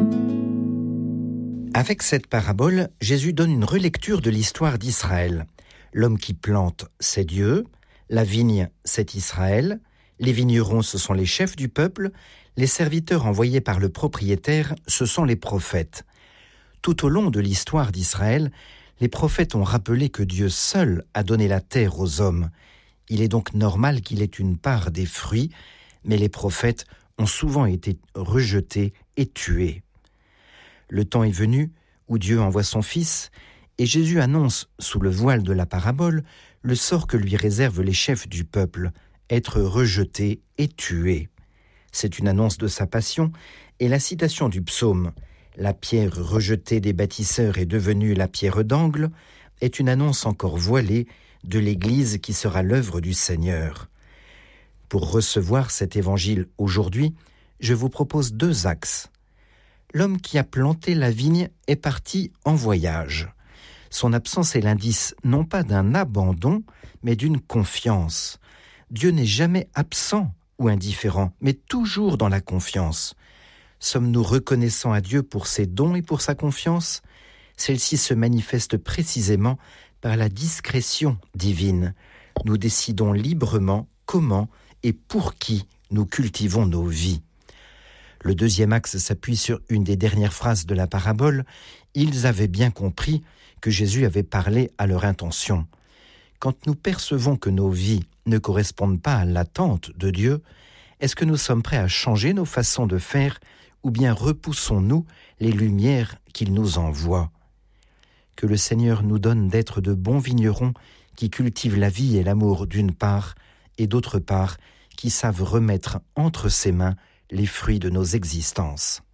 Avec cette parabole, Jésus donne une relecture de l'histoire d'Israël. L'homme qui plante, c'est Dieu. La vigne, c'est Israël. Les vignerons, ce sont les chefs du peuple. Les serviteurs envoyés par le propriétaire, ce sont les prophètes. Tout au long de l'histoire d'Israël, les prophètes ont rappelé que Dieu seul a donné la terre aux hommes. Il est donc normal qu'il ait une part des fruits, mais les prophètes ont souvent été rejetés et tués. Le temps est venu où Dieu envoie son Fils, et Jésus annonce, sous le voile de la parabole, le sort que lui réservent les chefs du peuple, être rejetés et tués. C'est une annonce de sa passion, et la citation du psaume « La pierre rejetée des bâtisseurs est devenue la pierre d'angle » est une annonce encore voilée de l'Église qui sera l'œuvre du Seigneur. Pour recevoir cet évangile aujourd'hui, je vous propose 2 axes. L'homme qui a planté la vigne est parti en voyage. Son absence est l'indice non pas d'un abandon, mais d'une confiance. Dieu n'est jamais absent ou indifférent, mais toujours dans la confiance. Sommes-nous reconnaissants à Dieu pour ses dons et pour sa confiance ? Celle-ci se manifeste précisément par la discrétion divine. Nous décidons librement comment et pour qui nous cultivons nos vies. Le 2e axe s'appuie sur une des dernières phrases de la parabole. Ils avaient bien compris que Jésus avait parlé à leur intention. Quand nous percevons que nos vies ne correspondent pas à l'attente de Dieu, est-ce que nous sommes prêts à changer nos façons de faire ou bien repoussons-nous les lumières qu'il nous envoie ? Que le Seigneur nous donne d'être de bons vignerons qui cultivent la vie et l'amour d'une part, et d'autre part, qui savent remettre entre ses mains les fruits de nos existences.